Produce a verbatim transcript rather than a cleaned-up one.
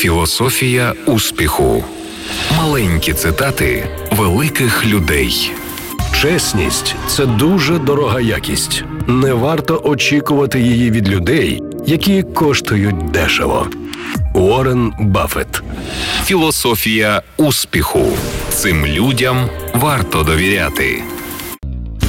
Філософія успіху. Маленькі цитати великих людей. Чесність – це дуже дорога якість. Не варто очікувати її від людей, які коштують дешево. Уоррен Баффет. Філософія успіху. Цим людям варто довіряти.